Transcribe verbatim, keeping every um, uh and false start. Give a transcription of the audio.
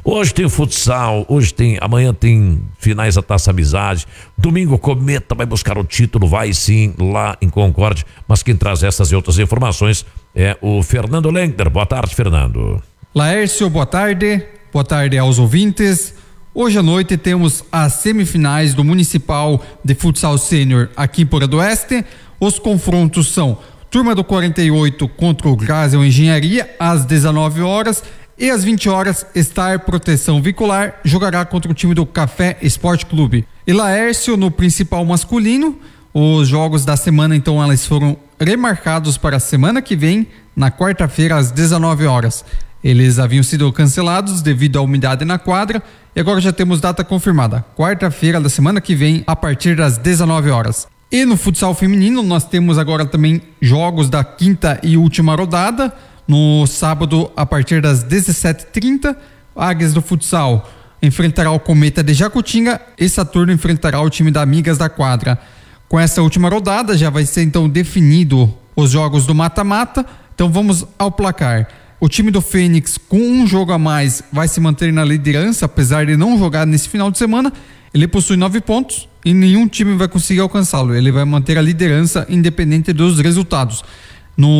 Hoje tem futsal, hoje tem, amanhã tem finais da Taça Amizade, domingo o Cometa vai buscar o título, vai sim, lá em Concórdia, mas quem traz essas e outras informações é o Fernando Lengner. Boa tarde, Fernando. Laércio, boa tarde, boa tarde aos ouvintes. Hoje à noite temos as semifinais do Municipal de Futsal Sênior aqui em Porã do Oeste. Os confrontos são Turma do quarenta e oito contra o Grasel Engenharia às dezenove horas e às vinte horas Star Proteção Veicular jogará contra o time do Café Esporte Clube. E Laércio, no principal masculino, os jogos da semana então eles foram remarcados para a semana que vem, na quarta-feira às dezenove horas. Eles haviam sido cancelados devido à umidade na quadra e agora já temos data confirmada, quarta-feira da semana que vem a partir das dezenove horas. E no futsal feminino nós temos agora também jogos da quinta e última rodada. No sábado, a partir das dezessete e trinta, Águias do Futsal enfrentará o Cometa de Jacutinga e Saturno enfrentará o time da Amigas da Quadra. Com essa última rodada já vai ser então definido os jogos do mata-mata. Então vamos ao placar. O time do Fênix, com um jogo a mais, vai se manter na liderança, apesar de não jogar nesse final de semana. Ele possui nove pontos e nenhum time vai conseguir alcançá-lo. Ele vai manter a liderança independente dos resultados.